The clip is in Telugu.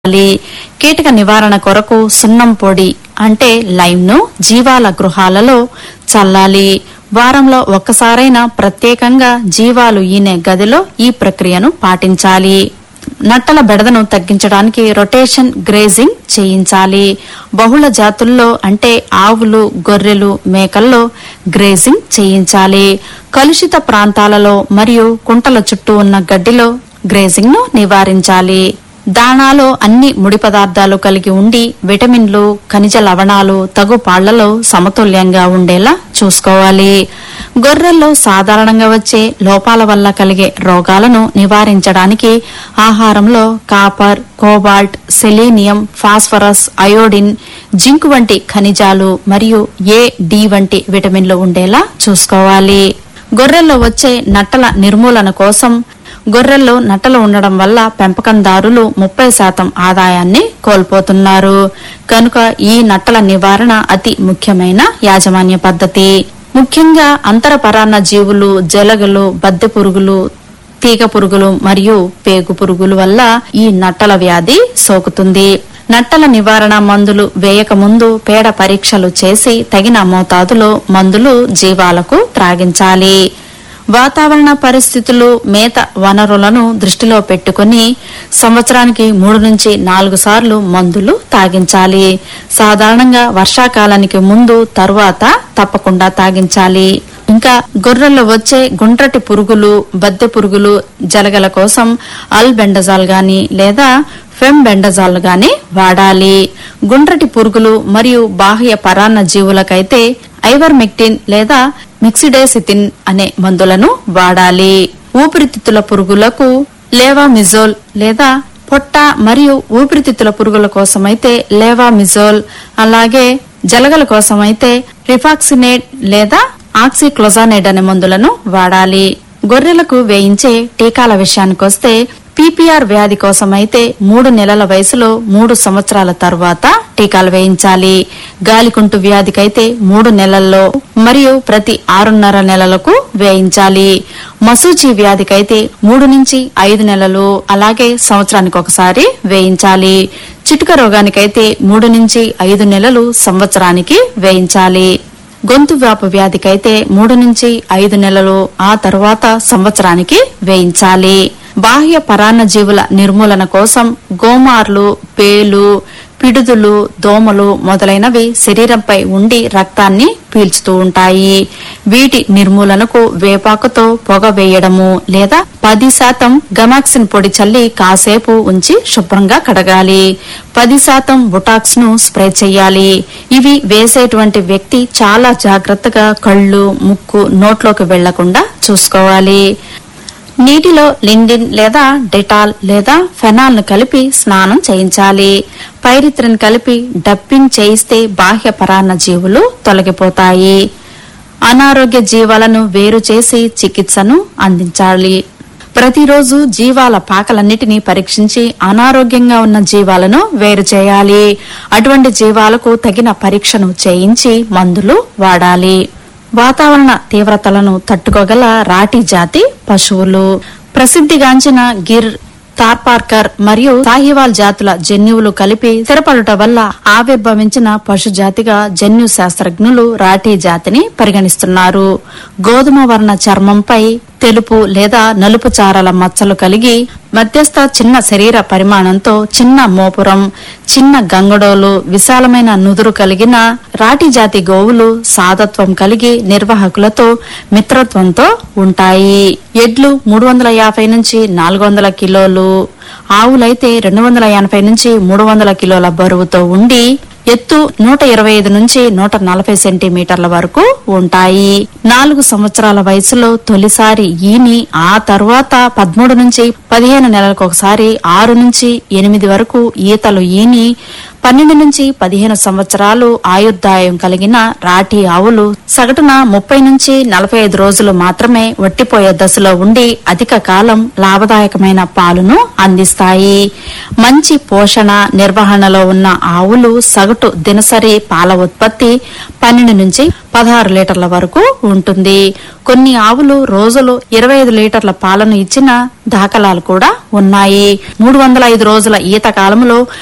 కీటక నివారణ కొరకు సున్నం పొడి అంటే లైమ్ ను జీవాల గృహాలలో చల్లాలి. వారంలో ఒక్కసారైనా ప్రత్యేకంగా జీవాలు ఈనే గదిలో ఈ ప్రక్రియను పాటించాలి. నట్టల బెడదను తగ్గించడానికి రొటేషన్ గ్రేజింగ్ చేయించాలి. బహుళ జాతుల్లో అంటే ఆవులు, గొర్రెలు, మేకల్లో గ్రేజింగ్ చేయించాలి. కలుషిత ప్రాంతాలలో మరియు కుంటల చుట్టూ ఉన్న గడ్డిలో గ్రేజింగ్ ను నివారించాలి. దాణాలో అన్ని ముడి పదార్థాలు కలిగి ఉండి విటమిన్లు, ఖనిజ లవణాలు తగు పాళ్లలో సమతుల్యంగా ఉండేలా చూసుకోవాలి. గొర్రెల్లో సాధారణంగా వచ్చే లోపాల వల్ల కలిగే రోగాలను నివారించడానికి ఆహారంలో copper, cobalt, selenium, phosphorus, iodine, zinc వంటి ఖనిజాలు మరియు ఏ, డి వంటి విటమిన్లు ఉండేలా చూసుకోవాలి. గొర్రెల్లో వచ్చే నట్టల నిర్మూలన కోసం గొర్రెల్లో నట్టలు ఉండడం వల్ల పెంపకందారులు 30% ఆదాయాన్ని కోల్పోతున్నారు. కనుక ఈ నట్టల నివారణ అతి ముఖ్యమైన యాజమాన్య పద్ధతి. ముఖ్యంగా అంతర పరాన్న జీవులు, జలగలు, బద్దె పురుగులు, తీగ పురుగులు మరియు పేగు పురుగుల వల్ల ఈ నట్టల వ్యాధి సోకుతుంది. నట్టల నివారణ మందులు వేయక ముందు పేడ పరీక్షలు చేసి తగిన మోతాదులో మందులు జీవాలకు త్రాగించాలి. వాతావరణ పరిస్థితులు, మేత వనరులను దృష్టిలో పెట్టుకుని సంవత్సరానికి 3 నుంచి 4 సార్లు మందులు తాగించాలి. సాధారణంగా వర్షాకాలానికి ముందు, తరువాత తప్పకుండా తాగించాలి. ఇంకా గొర్రెల్లో వచ్చే గుండ్రటి పురుగులు, బద్దె పురుగులు, జలగల కోసం అల్బెండజాల్ గాని లేదా ఫెంబెండజాల్ గాని వాడాలి. గుండ్రటి పురుగులు మరియు బాహ్య పరాన్న జీవులకైతే ఐవర్మెక్టిన్ లేదా మిక్సిడేసిథిన్ అనే మందులను వాడాలి. ఊపిరితిత్తుల పురుగులకు లేవామిజోల్ లేదా పొట్ట మరియు ఊపిరితిత్తుల పురుగుల కోసమైతే లేవామిజోల్, అలాగే జలగల కోసమైతే రిఫాక్సినేట్ లేదా ఆక్సిక్లోజానేడ్ అనే మందులను వాడాలి. గొర్రెలకు వేయించే టీకాల విషయానికొస్తే పీపీఆర్ వ్యాధి కోసమైతే 3 నెలల వయసులో 3 సంవత్సరాల తర్వాత టీకాలు వేయించాలి. గాలికుంటు వ్యాధికైతే 3 నెలల్లో మరియు ప్రతి 6.5 నెలలకు వేయించాలి. మసూచి వ్యాధికైతే 3 నుంచి 5 నెలలు అలాగే సంవత్సరానికి ఒకసారి వేయించాలి. చిటుక రోగానికైతే 3 నుంచి 5 నెలలు సంవత్సరానికి వేయించాలి. గొంతు వ్యాప వ్యాధికైతే 3 నుంచి 5 నెలలు ఆ తర్వాత సంవత్సరానికి వేయించాలి. బాహ్య పరాన్న జీవుల నిర్మూలన కోసం గోమార్లు, పేలు, పిడుదులు, దోమలు మొదలైనవి శరీరంపై ఉండి రక్తాన్ని పీల్చుతూ ఉంటాయి. వీటి నిర్మూలనకు వేపాకుతో పొగ వేయడము లేదా 10% గమాక్సిన్ పొడి చల్లి కాసేపు ఉంచి శుభ్రంగా కడగాలి. 10% బుటాక్స్ ను స్ప్రే చేయాలి. ఇవి వేసేటువంటి వ్యక్తి చాలా జాగ్రత్తగా కళ్ళు, ముక్కు, నోట్లోకి వెళ్లకుండా చూసుకోవాలి. నీటిలో లిండిన్ లేదా డెటాల్ లేదా ఫెనాల్ ను కలిపి స్నానం చేయించాలి. పైరిత్రిన్ కలిపి డప్పింగ్ చేయిస్తే బాహ్య పరాన్న జీవులు తొలగిపోతాయి. అనారోగ్య జీవాలను వేరు చేసి చికిత్సను అందించాలి. ప్రతిరోజు జీవాల పాకలన్నిటినీ పరీక్షించి అనారోగ్యంగా ఉన్న జీవాలను వేరు చేయాలి. అటువంటి జీవాలకు తగిన పరీక్షను చేయించి మందులు వాడాలి. వాతావరణ తీవ్రతలను తట్టుకోగల రాటి జాతి పశువులు ప్రసిద్ధిగాంచిన గిర్, థార్పార్కర్ మరియు సాహివాల్ జాతుల జన్యువులు కలిపి స్థిరపడుట వల్ల ఆవిర్భవించిన పశు జాతిగా జన్యు శాస్త్రజ్ఞులు రాటి జాతిని పరిగణిస్తున్నారు. గోధుమ వర్ణ చర్మంపై తెలుపు లేదా నలుపు చారల మచ్చలు కలిగి మధ్యస్థ చిన్న శరీర పరిమాణంతో చిన్న మోపురం, చిన్న గంగడోలు, విశాలమైన నుదురు కలిగిన రాటి జాతి గోవులు సాధత్వం కలిగి నిర్వాహకులతో మిత్రత్వంతో ఉంటాయి. ఎడ్లు 350 నుంచి 400 కిలోలు, ఆవులైతే 280 నుంచి 300 కిలోల బరువుతో ఉండి ఎత్తు 125 నుంచి 140 సెంటీమీటర్ల వరకు ఉంటాయి. 4 సంవత్సరాల వయసులో తొలిసారి ఈని ఆ తర్వాత 13 నుంచి 15 నెలలకు ఒకసారి 6 నుంచి 8 వరకు ఈతలు ఈని 12 నుంచి 15 సంవత్సరాలు ఆయుర్దాయం కలిగిన రాటి ఆవులు సగటున 30 నుంచి 45 రోజులు మాత్రమే వట్టిపోయే దశలో ఉండి అధిక కాలం లాభదాయకమైన పాలును అందిస్తాయి. మంచి పోషణ నిర్వహణలో ఉన్న ఆవులు సగటున సగటు దినసరి పాల ఉత్పత్తి 12 నుంచి 16 లీటర్ల వరకు ఉంటుంది. కొన్ని ఆవులు రోజులు 25 లీటర్ల పాలను ఇచ్చిన దాఖలాలు కూడా ఉన్నాయి. 305 రోజుల ఈత కాలంలో